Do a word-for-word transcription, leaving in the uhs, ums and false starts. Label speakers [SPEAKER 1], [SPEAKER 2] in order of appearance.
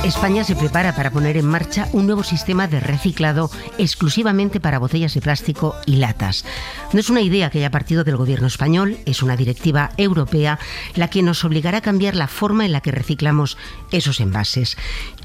[SPEAKER 1] España se prepara para poner en marcha un nuevo sistema de reciclado exclusivamente para botellas de plástico y latas. No es una idea que haya partido del gobierno español, es una directiva europea la que nos obligará a cambiar la forma en la que reciclamos esos envases.